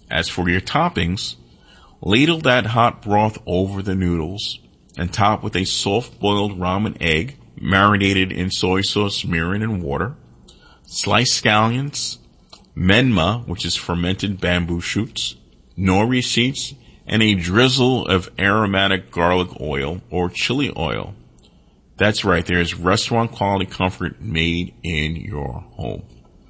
As for your toppings, ladle that hot broth over the noodles and top with a soft-boiled ramen egg marinated in soy sauce, mirin, and water, sliced scallions, menma, which is fermented bamboo shoots, nori seeds, and a drizzle of aromatic garlic oil or chili oil. That's right, there's restaurant quality comfort made in your home.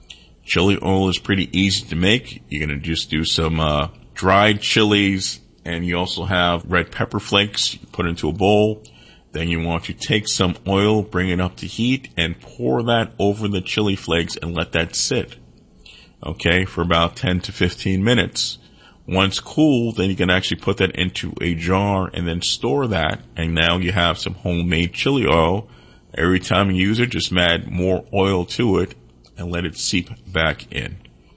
Chili oil is pretty easy to make. You're going to just do some dried chilies, and you also have red pepper flakes. You put into a bowl. Then you want to take some oil, bring it up to heat, and pour that over the chili flakes and let that sit, okay, for about 10 to 15 minutes. Once cool, then you can actually put that into a jar and then store that, and now you have some homemade chili oil. Every time you use it, just add more oil to it and let it seep back in.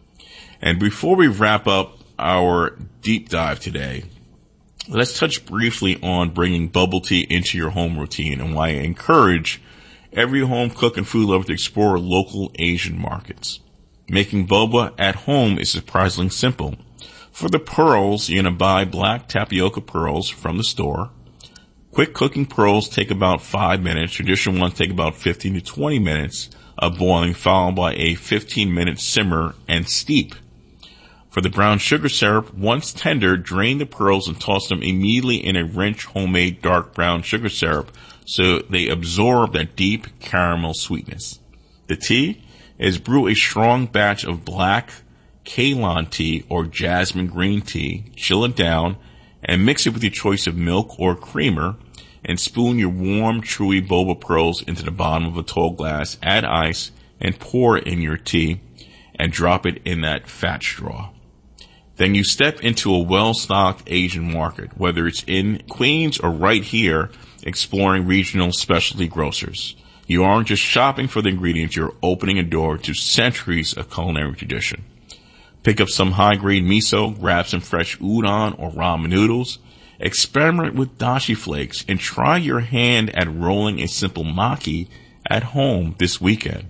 And before we wrap up our deep dive today, let's touch briefly on bringing bubble tea into your home routine and why I encourage every home cook and food lover to explore local Asian markets. Making boba at home is surprisingly simple. For the pearls, you're going to buy black tapioca pearls from the store. Quick cooking pearls take about 5 minutes. Traditional ones take about 15 to 20 minutes of boiling, followed by a 15-minute simmer and steep. For the brown sugar syrup, once tender, drain the pearls and toss them immediately in a rich homemade dark brown sugar syrup so they absorb that deep caramel sweetness. The tea is brew a strong batch of black Ceylon tea or jasmine green tea, chill it down, and mix it with your choice of milk or creamer, and spoon your warm, chewy boba pearls into the bottom of a tall glass, add ice, and pour in your tea, and drop it in that fat straw. Then you step into a well-stocked Asian market, whether it's in Queens or right here, exploring regional specialty grocers. You aren't just shopping for the ingredients, you're opening a door to centuries of culinary tradition. Pick up some high-grade miso, grab some fresh udon or ramen noodles, experiment with dashi flakes, and try your hand at rolling a simple maki at home this weekend.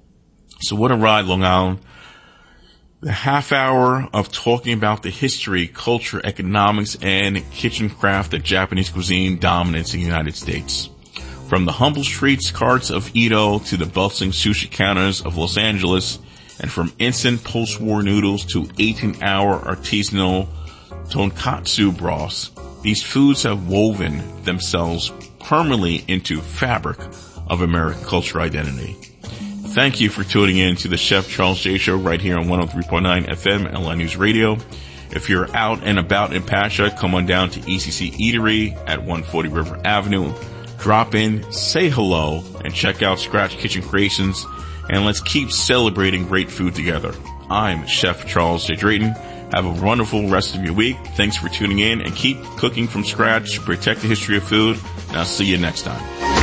So what a ride, Long Island. The half hour of talking about the history, culture, economics, and kitchen craft that Japanese cuisine dominates in the United States. From the humble street carts of Edo to the bustling sushi counters of Los Angeles, and from instant post-war noodles to 18-hour artisanal tonkatsu broths, these foods have woven themselves permanently into fabric of American cultural identity. Thank you for tuning in to the Chef Charles J. Show right here on 103.9 FM LI News Radio. If you're out and about in Pasha, come on down to ECC Eatery at 140 River Avenue. Drop in, say hello, and check out Scratch Kitchen Creations, and let's keep celebrating great food together. I'm Chef Charles J. Drayton. Have a wonderful rest of your week. Thanks for tuning in, and keep cooking from scratch. Protect the history of food, and I'll see you next time.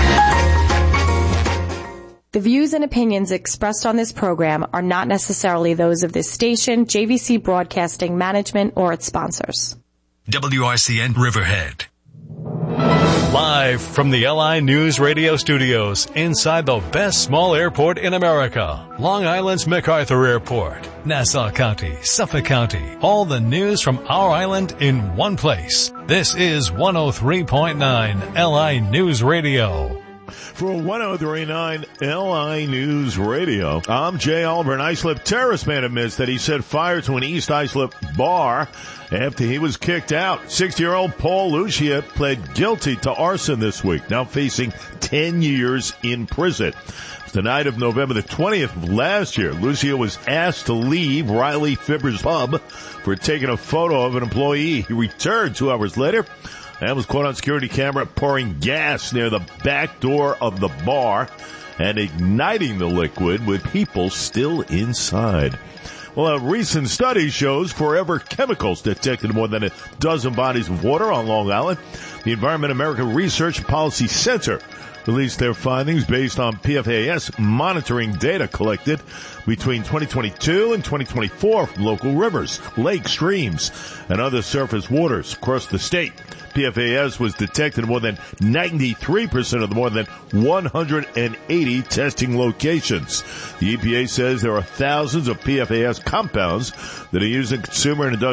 The views and opinions expressed on this program are not necessarily those of this station, JVC Broadcasting Management, or its sponsors. WRCN Riverhead. Live from the LI News Radio studios inside the best small airport in America, Long Island's MacArthur Airport, Nassau County, Suffolk County. All the news from our island in one place. This is 103.9 LI News Radio. For 103.9 LI News Radio, I'm Jay Albert. Islip terrorist man admits that he set fire to an East Islip bar after he was kicked out. 60-year-old Paul Lucia pled guilty to arson this week, now facing 10 years in prison. The night of November the 20th of last year, Lucia was asked to leave Riley Fibber's pub for taking a photo of an employee. He returned 2 hours later and was caught on security camera pouring gas near the back door of the bar and igniting the liquid with people still inside. Well, a recent study shows forever chemicals detected more than a dozen bodies of water on Long Island. The Environment America Research and Policy Center released their findings based on PFAS monitoring data collected between 2022 and 2024 from local rivers, lakes, streams, and other surface waters across the state. PFAS was detected in more than 93% of the more than 180 testing locations. The EPA says there are thousands of PFAS compounds that are used in consumer and industrial